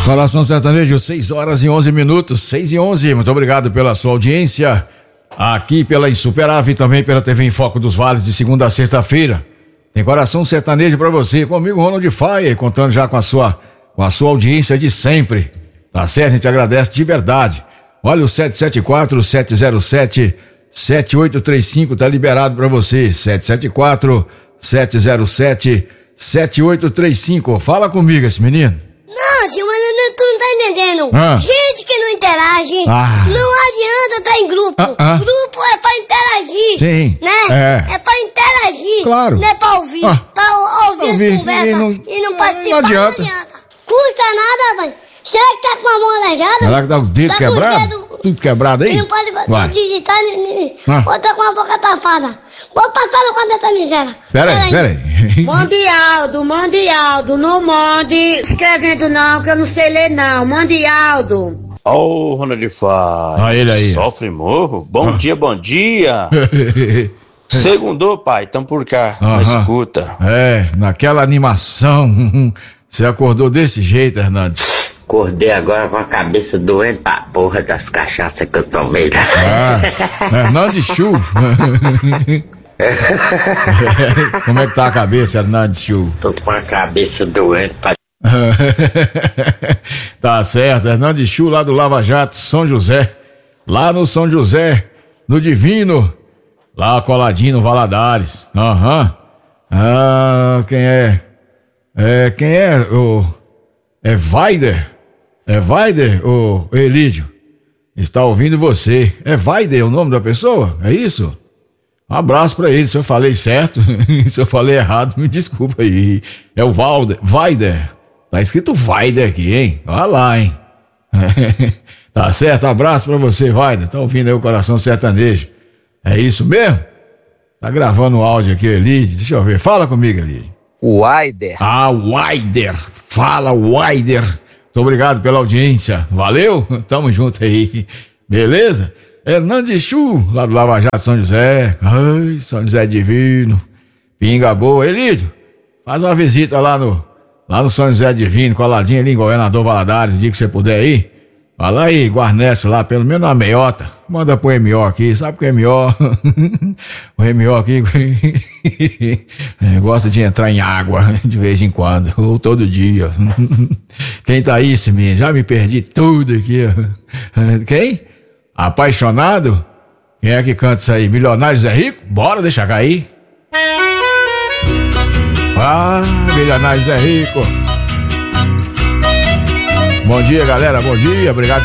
Coração Sertanejo, 6 horas e 11 minutos, 6 e 11. Muito obrigado pela sua audiência. Aqui pela Insuperável e também pela TV em Foco dos Vales, de segunda a sexta-feira. Tem Coração Sertanejo pra você. Comigo, Ronald Faia, contando já com a sua audiência de sempre. Tá certo? A gente agradece de verdade. Olha, o 774-707-7835 tá liberado pra você. 774-707-7835. Fala comigo, esse menino. Não, senhor, mas tu não tá entendendo. Gente que não interage, não adianta estar em grupo. Grupo é pra interagir. Sim. Né? É pra interagir. Claro. Não é pra ouvir. Pra ouvir as conversas e não participar. Não adianta. Custa nada, mãe. Será que tá com a mão aleijada? Será que tá com os dedos quebrados? Tudo quebrado aí? Você não pode digitar, ou tá com a boca tapada. Vou passar no quadro dessa miséria. Pera aí. Mande Aldo, não mande escrevendo não, que eu não sei ler não. Mande Aldo. Ô, Ronald Faia. Ele aí. Sofre morro? Bom dia. Segundou, pai, tamo por cá, na escuta. Naquela animação. Você acordou desse jeito, Hernandes? Acordei agora com a cabeça doendo pra porra das cachaças que eu tomei. Hernandes Chu. Como é que tá a cabeça, Hernandes Chu? Tô com a cabeça doendo pra... Tá certo, Hernandes Chu lá do Lava Jato, São José. Lá no São José, no Divino. Lá coladinho no Valadares. Quem é? Quem é? É Vaider? É Vaider ou Elídio? Está ouvindo você. É Vaider o nome da pessoa? É isso? Um abraço pra ele. Se eu falei certo, se eu falei errado, me desculpa aí. É o Vaider. Tá escrito Vaider aqui, hein? Olha lá, hein? Tá certo? Um abraço pra você, Vaider. Tá ouvindo aí o Coração Sertanejo. É isso mesmo? Tá gravando o áudio aqui, Elídio. Deixa eu ver. Fala comigo, Elídio. Waider. Waider. Fala, Waider. Muito obrigado pela audiência. Valeu? Tamo junto aí. Beleza? Hernandes Chu, lá do Lava Jato, São José. Ai, São José Divino. Pinga boa. Elídio, faz uma visita lá no São José Divino, coladinho ali em Governador Valadares, o dia que você puder ir. Vai lá e guarnece lá, pelo menos na meiota. Manda pro MO aqui, sabe que o MO... o MO aqui gosta de entrar em água de vez em quando, ou todo dia. Quem tá aí, esse menino? Já me perdi tudo aqui. Quem? Apaixonado? Quem é que canta isso aí? Milionário Zé Rico? Bora, deixa cair. Milionário Zé Rico. Bom dia, galera, bom dia, obrigado